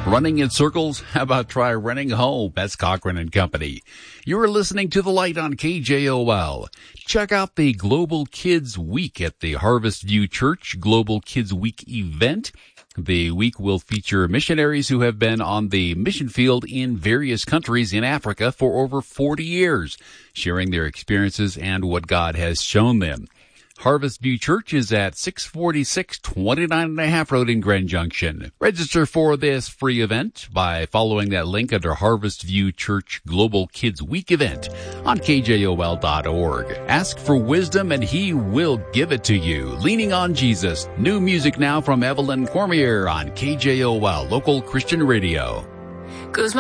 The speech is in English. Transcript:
Running in circles? How about try running home? That's Cochran and Company. You're listening to The Light on KJOL. Check out the Global Kids Week at the Harvest View Church Global Kids Week event. The week will feature missionaries who have been on the mission field in various countries in Africa for over 40 years, sharing their experiences and what God has shown them. Harvest View Church is at 646 29.5 Road in Grand Junction. Register for this free event by following that link under Harvest View Church Global Kids Week event on KJOL.org. Ask for wisdom and He will give it to you. Leaning on Jesus. New music now from Evelyn Cormier on KJOL Local Christian Radio. 'Cause